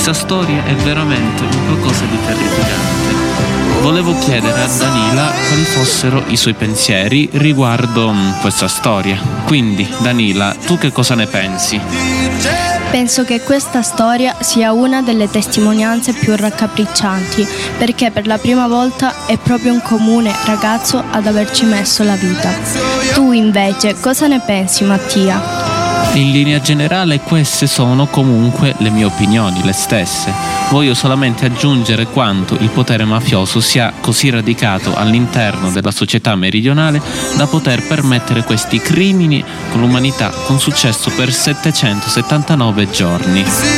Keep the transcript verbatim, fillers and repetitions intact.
Questa storia è veramente un qualcosa di terrificante. Volevo chiedere a Danila quali fossero i suoi pensieri riguardo questa storia. Quindi, Danila, tu che cosa ne pensi? Penso che questa storia sia una delle testimonianze più raccapriccianti, perché per la prima volta è proprio un comune ragazzo ad averci messo la vita. Tu invece cosa ne pensi, Mattia? In linea generale queste sono comunque le mie opinioni, le stesse. Voglio solamente aggiungere quanto il potere mafioso sia così radicato all'interno della società meridionale da poter permettere questi crimini con l'umanità con successo per settecentosettantanove giorni.